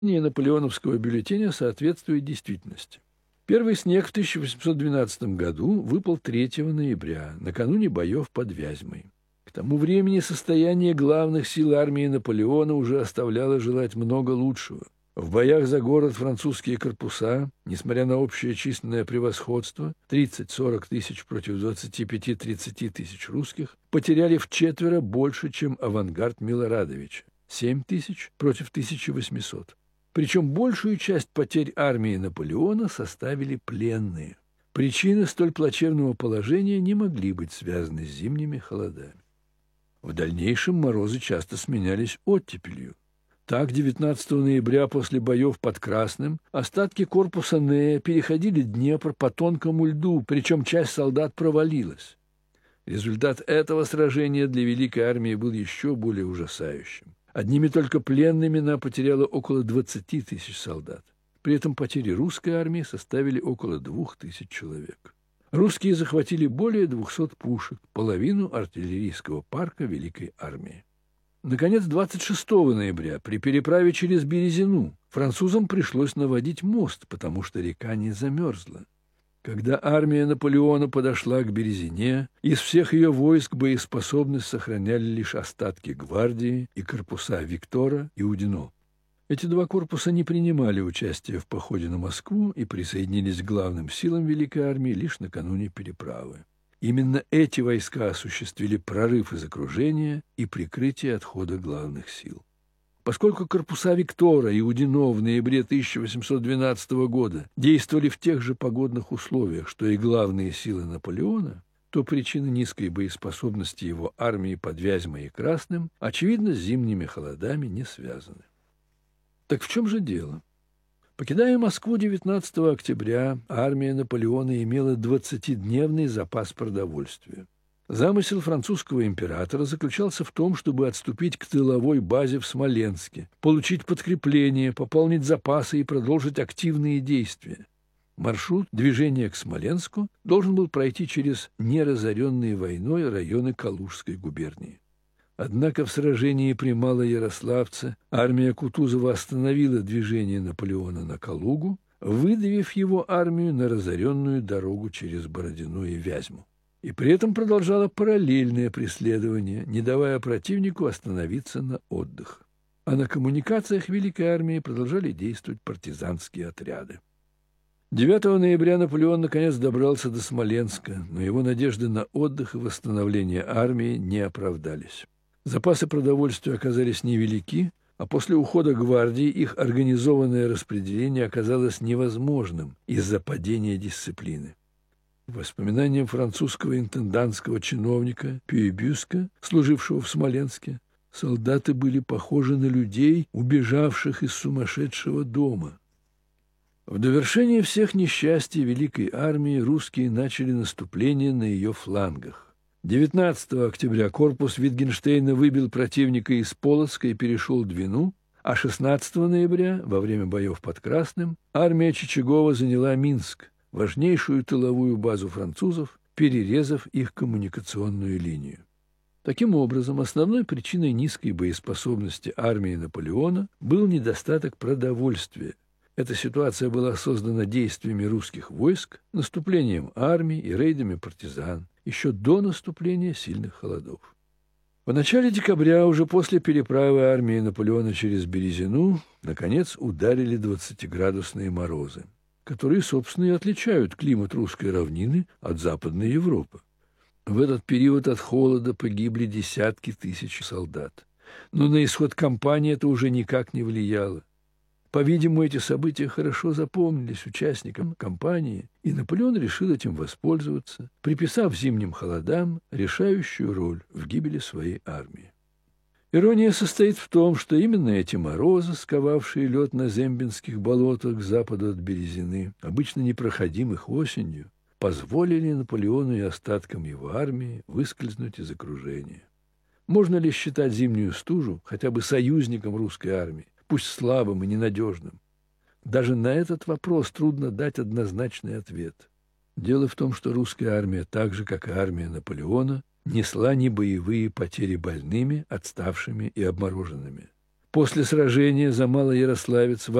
наполеоновского бюллетеня соответствует действительности. Первый снег в 1812 году выпал 3 ноября, накануне боев под Вязьмой. К тому времени состояние главных сил армии Наполеона уже оставляло желать много лучшего. В боях за город французские корпуса, несмотря на общее численное превосходство 30-40 тысяч против 25-30 тысяч русских, потеряли вчетверо больше, чем авангард Милорадовича – 7 тысяч против 1800. Причем большую часть потерь армии Наполеона составили пленные. Причины столь плачевного положения не могли быть связаны с зимними холодами. В дальнейшем морозы часто сменялись оттепелью. Так, 19 ноября после боев под Красным остатки корпуса Нея переходили Днепр по тонкому льду, причем часть солдат провалилась. Результат этого сражения для Великой армии был еще более ужасающим. Одними только пленными она потеряла около 20 тысяч солдат. При этом потери русской армии составили около 2000 человек. Русские захватили более 200 пушек, половину артиллерийского парка Великой армии. Наконец, 26 ноября при переправе через Березину французам пришлось наводить мост, потому что река не замерзла. Когда армия Наполеона подошла к Березине, из всех ее войск боеспособность сохраняли лишь остатки гвардии и корпуса Виктора и Удино. Эти два корпуса не принимали участия в походе на Москву и присоединились к главным силам Великой армии лишь накануне переправы. Именно эти войска осуществили прорыв из окружения и прикрытие отхода главных сил. Поскольку корпуса Виктора и Удино в ноябре 1812 года действовали в тех же погодных условиях, что и главные силы Наполеона, то причины низкой боеспособности его армии под Вязьмой и Красным, очевидно, с зимними холодами не связаны. Так в чем же дело? Покидая Москву 19 октября, армия Наполеона имела 20-дневный запас продовольствия. Замысел французского императора заключался в том, чтобы отступить к тыловой базе в Смоленске, получить подкрепление, пополнить запасы и продолжить активные действия. Маршрут движения к Смоленску должен был пройти через неразоренные войной районы Калужской губернии. Однако в сражении при Малоярославце армия Кутузова остановила движение Наполеона на Калугу, выдавив его армию на разоренную дорогу через Бородино и Вязьму. И при этом продолжала параллельное преследование, не давая противнику остановиться на отдых. А на коммуникациях Великой армии продолжали действовать партизанские отряды. 9 ноября Наполеон наконец добрался до Смоленска, но его надежды на отдых и восстановление армии не оправдались. Запасы продовольствия оказались невелики, а после ухода гвардии их организованное распределение оказалось невозможным из-за падения дисциплины. Воспоминаниям французского интендантского чиновника Пюи-Бюска, служившего в Смоленске, солдаты были похожи на людей, убежавших из сумасшедшего дома. В довершение всех несчастий Великой армии русские начали наступление на ее флангах. 19 октября корпус Витгенштейна выбил противника из Полоцка и перешел Двину, а 16 ноября, во время боев под Красным, армия Чичагова заняла Минск, важнейшую тыловую базу французов, перерезав их коммуникационную линию. Таким образом, основной причиной низкой боеспособности армии Наполеона был недостаток продовольствия. Эта ситуация была создана действиями русских войск, наступлением армий и рейдами партизан, еще до наступления сильных холодов. В начале декабря, уже после переправы армии Наполеона через Березину, наконец ударили 20-градусные морозы, которые, собственно, и отличают климат русской равнины от Западной Европы. В этот период от холода погибли десятки тысяч солдат. Но на исход кампании это уже никак не влияло. По-видимому, эти события хорошо запомнились участникам кампании, и Наполеон решил этим воспользоваться, приписав зимним холодам решающую роль в гибели своей армии. Ирония состоит в том, что именно эти морозы, сковавшие лед на Зембинских болотах к западу от Березины, обычно непроходимых осенью, позволили Наполеону и остаткам его армии выскользнуть из окружения. Можно ли считать зимнюю стужу хотя бы союзником русской армии, пусть слабым и ненадежным? Даже на этот вопрос трудно дать однозначный ответ. Дело в том, что русская армия, так же, как и армия Наполеона, несла не боевые потери больными, отставшими и обмороженными. После сражения за Малоярославец